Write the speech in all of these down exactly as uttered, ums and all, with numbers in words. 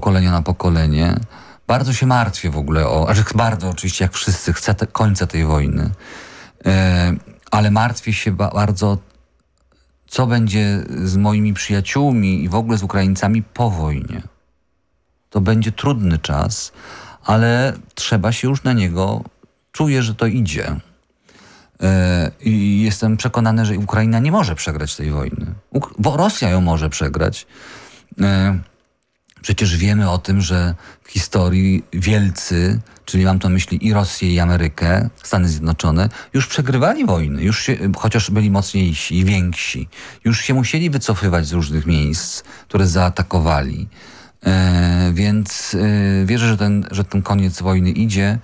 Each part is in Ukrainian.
pokolenia na pokolenie. Bardzo się martwię w ogóle o... Znaczy bardzo oczywiście, jak wszyscy, chcę te, końca tej wojny. E, ale martwię się ba- bardzo, co będzie z moimi przyjaciółmi i w ogóle z Ukraińcami po wojnie. To będzie trudny czas, ale trzeba się już na niego... Czuję, że to idzie. E, I jestem przekonany, że Ukraina nie może przegrać tej wojny. Uk- bo Rosja ją może przegrać. E, Przecież wiemy o tym, że w historii wielcy, czyli mam tu na myśli i Rosję, i Amerykę, Stany Zjednoczone, już przegrywali wojny, już się, chociaż byli mocniejsi i więksi. Już się musieli wycofywać z różnych miejsc, które zaatakowali. E, więc e, wierzę, że ten, że ten koniec wojny idzie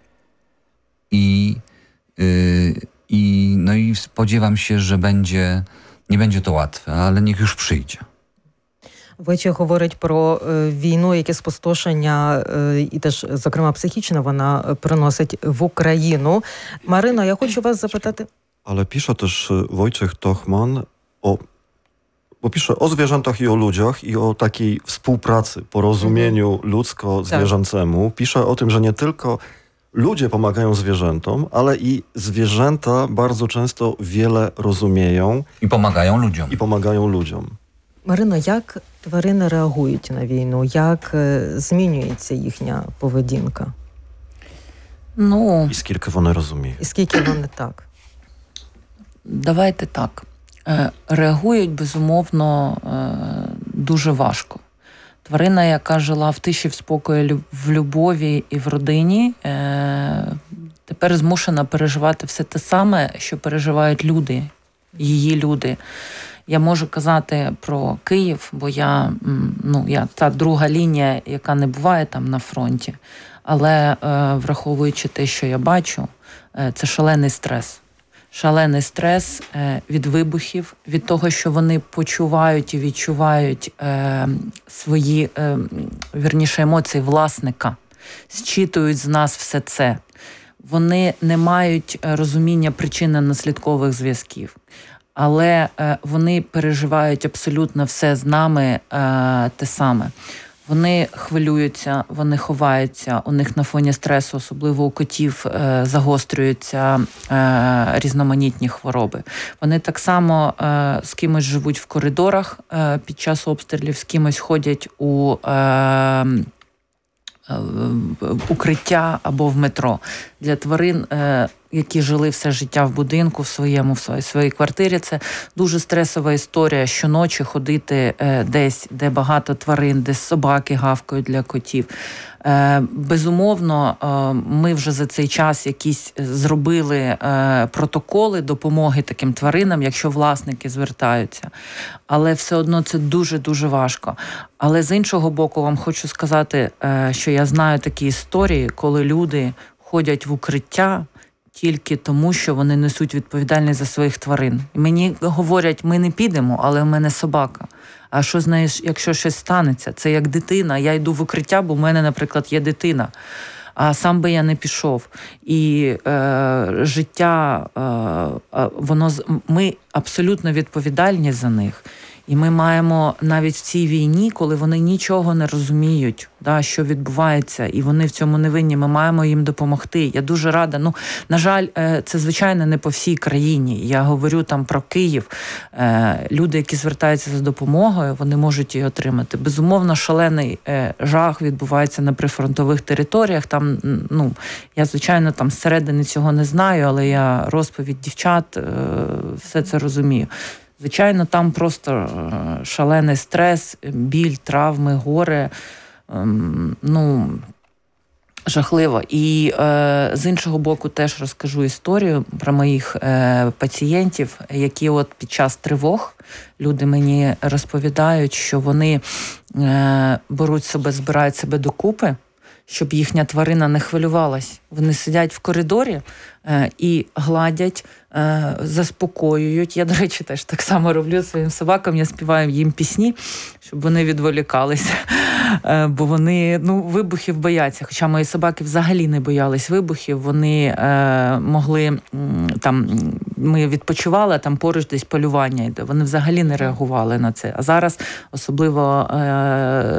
i, e, i, no i spodziewam się, że będzie, nie będzie to łatwe, ale niech już przyjdzie. Войче говорить про війну, яке спустошення і теж, зокрема, психічне вона приносить в Україну. Марино, я хочу вас запитати... Ale pisze też Wojciech Tochman o, bo pisze o zwierzętach i o ludziach i o takiej współpracy, porozumieniu mhm. ludzko-zwierzęcemu. Pisze o tym, że nie tylko ludzie pomagają zwierzętom, ale i zwierzęta bardzo często wiele rozumieją. I pomagają ludziom. I pomagają ludziom. Марино, як тварини реагують на війну? Як змінюється їхня поведінка? Ну, І скільки вони розуміють? І скільки вони так? Давайте так. Реагують, безумовно, дуже важко. Тварина, яка жила в тиші, в спокої, в любові і в родині, тепер змушена переживати все те саме, що переживають люди, її люди. Я можу казати про Київ, бо я, ну, я та друга лінія, яка не буває там на фронті. Але враховуючи те, що я бачу, це шалений стрес. Шалений стрес від вибухів, від того, що вони почувають і відчувають свої, вірніше, емоції власника, зчитують з нас все це. Вони не мають розуміння причинно-наслідкових зв'язків. Але е, вони переживають абсолютно все з нами е, те саме. Вони хвилюються, вони ховаються, у них на фоні стресу, особливо у котів, е, загострюються е, різноманітні хвороби. Вони так само е, з кимось живуть в коридорах е, під час обстрілів, з кимось ходять у е, укриття або в метро. Для тварин, які жили все життя в будинку, в своєму, в своїй, своїй квартирі, це дуже стресова історія. Щоночі ходити десь, де багато тварин, де собаки гавкають для котів. Безумовно, ми вже за цей час якісь зробили протоколи допомоги таким тваринам, якщо власники звертаються. Але все одно це дуже-дуже важко. Але з іншого боку, вам хочу сказати, що я знаю такі історії, коли люди ходять в укриття тільки тому, що вони несуть відповідальність за своїх тварин. І мені говорять, ми не підемо, але в мене собака. А що, знаєш, якщо щось станеться? Це як дитина. Я йду в укриття, бо в мене, наприклад, є дитина. А сам би я не пішов. І е, життя, е, воно, ми абсолютно відповідальні за них. І ми маємо навіть в цій війні, коли вони нічого не розуміють, да, що відбувається, і вони в цьому не винні, ми маємо їм допомогти. Я дуже рада. Ну, на жаль, це, звичайно, не по всій країні. Я говорю там про Київ. Люди, які звертаються за допомогою, вони можуть її отримати. Безумовно, шалений жах відбувається на прифронтових територіях. Там, ну, я, звичайно, там зсередини цього не знаю, але я розповідь дівчат, все це розумію. Звичайно, там просто шалений стрес, біль, травми, горе, ну, жахливо. І е, з іншого боку теж розкажу історію про моїх е, пацієнтів, які от під час тривог люди мені розповідають, що вони е, беруть себе, збирають себе докупи, щоб їхня тварина не хвилювалась. Вони сидять в коридорі е, і гладять, е, заспокоюють. Я, до речі, теж так само роблю своїм собакам. Я співаю їм пісні, щоб вони відволікалися. Е, бо вони, ну, вибухів бояться. Хоча мої собаки взагалі не боялись вибухів. Вони е, могли, там, ми відпочивали, а там поруч десь полювання йде. Вони взагалі не реагували на це. А зараз особливо... Е,